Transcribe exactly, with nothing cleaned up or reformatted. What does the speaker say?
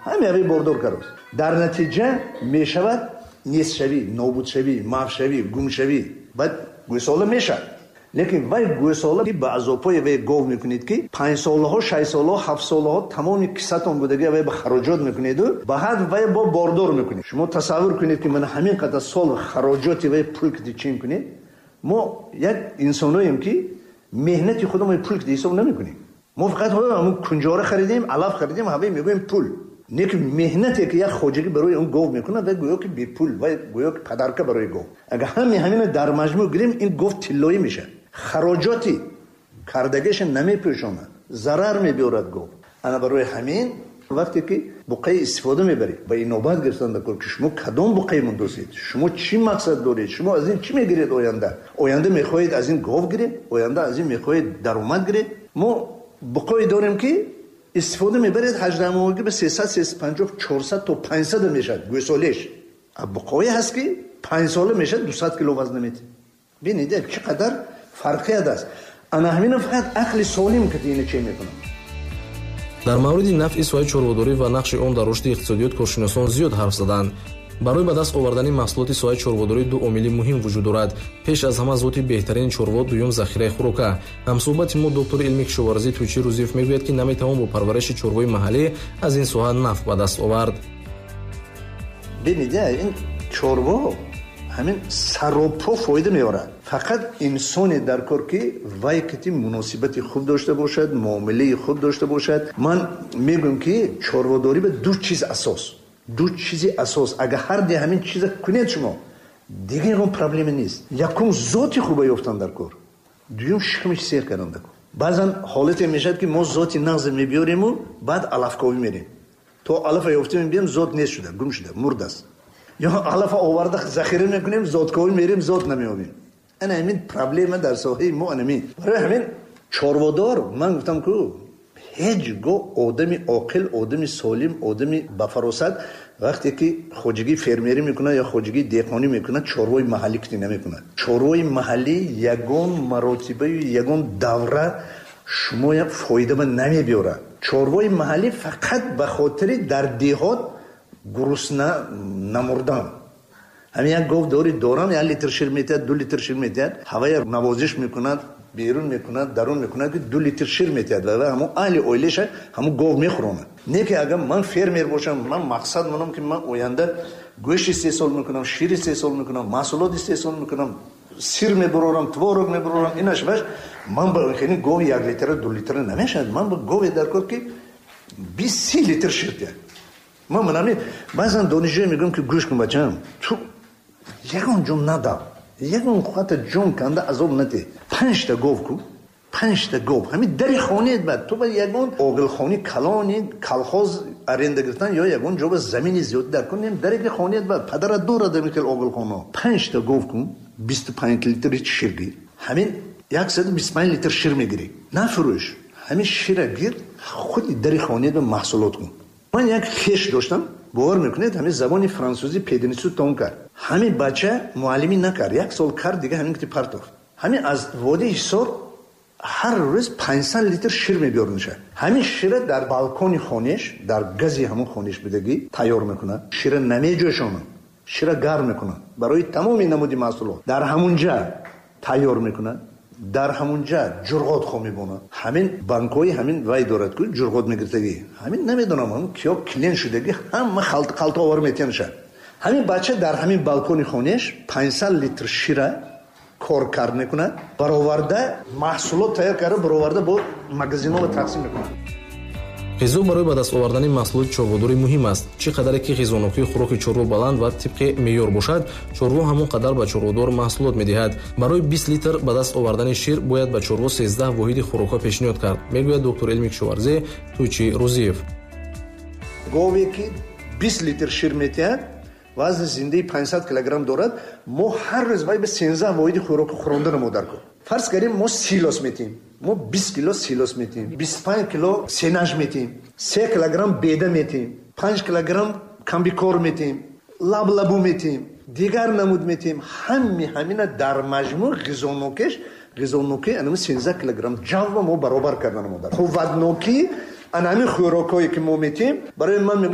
ҳамин аве бордор кард. Дар натиҷа мешавад нестшавӣ, нобудшавӣ, мафшавӣ, гумшавӣ. Баъд гӯсола мешавад. лекин вай гӯсола ба азобҳои вай гов мекунед ки панҷсолаҳо, шашсолаҳо, ҳафтсолаҳо тамоми қиссатон будаги вай ба хароҷот мекунеду баъд вай бо бордор мекунед. шумо тасаввур кунед ки мана ҳамин қадар сол хароҷоти вай пул киди чин кунед. мо як инсоноем ки меҳнати худамон пул киди ҳисоб намекунем. мо фақат ҳамун кунҷора харидем, алаф харидем, ҳавай мегӯем пул. Неки меҳнате ки як хоҷагӣ барои он гов мекунад вай гӯё ки бепул, вай гӯё ки падарка барои гов. Агар ҳаме ҳамина дар маҷмӯъ гирем ин гов тиллоӣ мешавад. хароҷоти кардагиша намепӯшонад, зарар мебиёрад гов. ана барои ҳамин вақте ки буқаи истифода мебаред ба инобат гирифтан дакор ки шумо кадом буқаи дӯстед, шумо чӣ мақсад доред, шумо аз ин чӣ мегиред оянда? Оянда мехоҳед аз ин гов гиред, оянда аз ин мехоҳед даромад гиред. мо буқое дорем ки истифода мебаред ҳаждаҳмоҳагӣ ба сесад, сесад و панҷоҳ, чорсад то панҷсад мешавад гӯсолеш. а буқое ҳаст ки панҷ сола мешавад дусад кило вазн метавад. бинед чӣ қадар фарқият аст. ана ҳамина фақат ақли солим ки ина чӣ мекунад. дар мавриди нафъи соҳаи чорводорӣ ва нақши он дар рушди иқтисодиёт коршиносон зиёд ҳарф заданд. барои ба даст овардани маҳсулоти соҳаи чорводорӣ ду омили муҳим вуҷуд дорад. пеш аз ҳама зоти беҳтарини чорво, дуюм захираи хӯрока. ҳамсӯҳбати мо доктори илми кишоварзӣ Тӯйчи Рӯзиев мегӯяд ки наметавон бо парвариши чорвои маҳаллӣ аз ин соҳа нафъ ба даст овард. бинед ин чорво ҳамин саропо фоида меорад. фақат инсоне дар кор ки вай кити муносибати хуб дошта бошад, муомилаи хуб дошта бошад. ман мегӯям ки чорводорӣ ба ду чиз асос. ду чизи асос. агар ҳар де ҳамин чиза кунед шумо, дига ягон проблема нест. якум зоти хуба ёфтан дар кор. дуюм шикмиш сер кардан дар кор. баъзан ҳолате мешавад ки мо зоти нағзе мебиёриму баъд алафковӣ мерем. то алафа ёфтем бием зот нест шуда, гум шуда, мурдаст. ё алафа оварда захира мекунем, зотковӣ мерем, зот намеёбем. ана ҳамин проблема дар соҳаи мо анамин. барои ҳамин чорводор ман гуфтам ку ҳеҷ гоҳ одами оқил, одами солим, одами ба фаросат вақте ки хоҷагӣ фермерӣ мекунад ё хоҷагӣ деҳқонӣ мекунад, чорвои маҳаллӣ кити намекунад. чорвои маҳаллӣ ягон маротибаю ягон давра шумо як фоидаба намебиёрад. чорвои маҳаллӣ фақат ба хотири дар деҳот гурусна намурдан. ҳамин як гов дори дорам, як литр шир метиҳад, ду литр шир метиҳад, ҳавая навозиш мекунад, берун мекунад, дарун мекунад ки ду литр шир метиҳад ва ҳамон аҳли оилаша ҳамон гов мехӯронад. не ки агар ман фермер бошам, ман мақсад монам ки ман оянда гӯшт истеҳсол мекунам, шир истеҳсол мекунам, маҳсулот истеҳсол мекунам, сир мебарорам, творог мебарорам, инаш баш ман ба хелин гови як литра ду литра намешавад. ман ба гове дар кор ки бист си литр шир диҳад. ман манами баъзан донишҷӯе мегӯям ки гӯш кун бачаам, ту ягон ҷон надав, ягон хата ҷон канда азоб наде. панҷта гов ку, панҷта гов ҳамин дари хонеет бад. ту ба ягон оғилхони калони колхоз аренда гирифтан ё ягон ҷо ба замини зиёд дар кунем, дари хонеет бад. падарат дорад микел оғилхоно. панҷта гов ку, бисту панҷ литри шир гир. ҳамин яксад бисту панҷ литр шир мегирӣ. нафурӯш. ҳамин шира гир, худи дари хонеет ба маҳсулот кун. ман як хеш доштам, бовар мекунед, ҳамин забони франсузӣ пединису тон кард. ҳамин бача муаллимӣ накард, як сол кард, дига ҳамин кити партофт. ҳамин аз водии ҳисор ҳар рӯз панҷсад литр шир мебиёрнишад. ҳамин шира дар балкони хонеш, дар гази ҳамон хонеш будагӣ тайёр мекунад. шира намеҷӯшонад, шира гарм мекунад барои тамоми намуди маҳсулот. дар ҳамунҷа тайёр мекунад, дар ҳамунҷа ҷурғот хо мебонад. ҳамин банкҳои ҳамин вай дорад ку ҷурғот мегиртагӣ. ҳамин намедонам ҳамин киё клен шудагӣ ҳама халта халта овар метиҳаншад. ҳамин бача дар ҳамин балкони хонеш панҷсад литр шира кор кард мекунад, бароварда маҳсулот тайёр карда бароварда бо магазинҳо тақсим мекунад. ғизо барои ба даст овардани маҳсулоти чорводорӣ муҳим аст. чӣ қадаре ки ғизонокии хӯроки чорво баланд ва тибқи меъёр бошад, чорво ҳамон қадар ба чорводор маҳсулот медиҳад. барои бист литр ба даст овардани шир бояд ба чорво сенздаҳ воҳиди хӯрока пешниҳод кард, мегӯяд доктор илми кишоварзӣ Тӯйчи Рӯзиев. гове ки бист литр шир метиҳад, вазни зиндаи панҷсад килограмм дорад, мо ҳар рӯз вай ба сенздаҳ воҳиди хӯрока хӯрондана мо дар кор. фарз кардем мо силос метиҳем, мо бист кило силос метиҳем, бисту панҷ кило сенаж метиҳем, се килограмм беда метиҳем, панҷ килограмм камбикор метиҳем, лаблабу метиҳем, дигар намуд метиҳем. ҳами ҳамина дар маҷмӯъ ғизонокеш ғизоноки анами сенздаҳ килограмм ҷавва мо баробар кардана мо дар қувватнокӣ анами хӯрокҳое ки мо метиҳем. барои ман